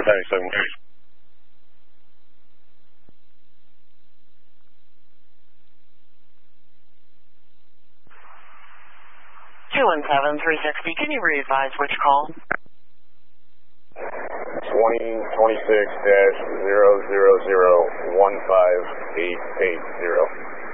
97. 217-360, can you re-advise which call? 2026-000-15880.